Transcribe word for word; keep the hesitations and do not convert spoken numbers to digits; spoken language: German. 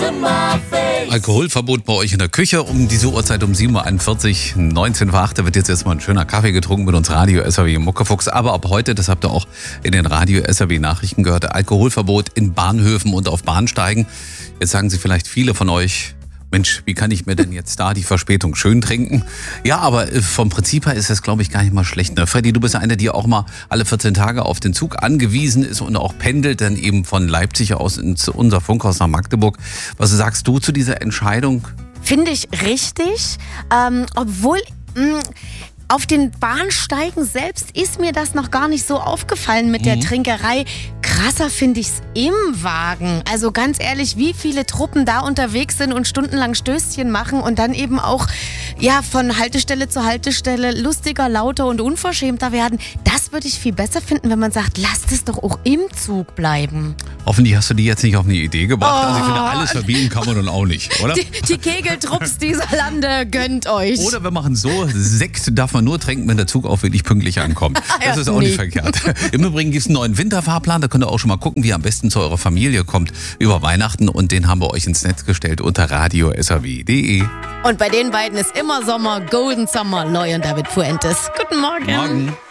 Alkoholverbot bei euch in der Küche um diese Uhrzeit um sieben Uhr einundvierzig, neunzehn vor acht. Da wird jetzt erstmal ein schöner Kaffee getrunken mit uns Radio S R W Muckefuchs. Aber ab heute, das habt ihr auch in den Radio S R W Nachrichten gehört, Alkoholverbot in Bahnhöfen und auf Bahnsteigen. Jetzt sagen Sie vielleicht viele von euch, Mensch, wie kann ich mir denn jetzt da die Verspätung schön trinken? Ja, aber vom Prinzip her ist das, glaube ich, gar nicht mal schlecht. Ne? Freddy, du bist einer, der auch mal alle vierzehn Tage auf den Zug angewiesen ist und auch pendelt dann eben von Leipzig aus ins unser Funkhaus nach Magdeburg. Was sagst du zu dieser Entscheidung? Finde ich richtig, ähm, obwohl... Mh, auf den Bahnsteigen selbst ist mir das noch gar nicht so aufgefallen mit der mhm. Trinkerei. Krasser finde ich es im Wagen. Also ganz ehrlich, wie viele Truppen da unterwegs sind und stundenlang Stößchen machen und dann eben auch ja, von Haltestelle zu Haltestelle lustiger, lauter und unverschämter werden. Das würde ich viel besser finden, wenn man sagt, lasst es doch auch im Zug bleiben. Hoffentlich hast du die jetzt nicht auf eine Idee gebracht. Oh. Also ich finde, alles verbieten kann man dann auch nicht, oder? Die, die Kegeltrupps dieser Lande gönnt euch. Oder wir machen so, Sekt darf man nur trinken, wenn der Zug auch wirklich pünktlich ankommt. Das ist auch nicht verkehrt. Im Übrigen gibt es einen neuen Winterfahrplan. Da könnt ihr auch schon mal gucken, wie ihr am besten zu eurer Familie kommt über Weihnachten. Und den haben wir euch ins Netz gestellt unter radio s r w punkt d e. Und bei den beiden ist immer Sommer, Golden Summer, Loy und David Fuentes. Guten Morgen. Morgen.